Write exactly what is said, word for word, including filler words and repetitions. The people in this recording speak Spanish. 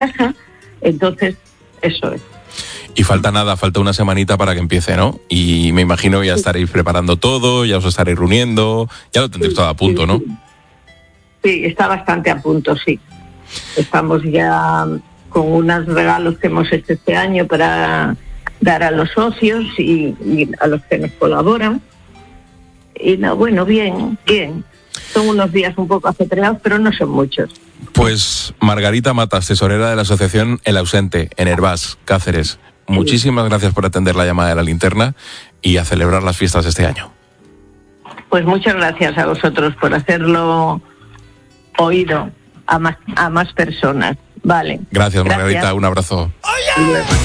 casa. Entonces, eso es. Y falta nada, falta una semanita para que empiece, ¿no? Y me imagino que ya estaréis preparando todo, ya os estaréis reuniendo, ya lo tendréis todo a punto, ¿no? Sí, está bastante a punto, sí. Estamos ya con unos regalos que hemos hecho este año para dar a los socios y, y a los que nos colaboran. Y no, bueno, bien, bien. Son unos días un poco ajetreados, pero no son muchos. Pues Margarita Matas, tesorera de la asociación El Ausente, en Hervás, Cáceres. Muchísimas gracias por atender la llamada de la linterna y a celebrar las fiestas este año. Pues muchas gracias a vosotros por hacerlo oído a más, a más personas. Vale. Gracias, Margarita. Gracias. Un abrazo.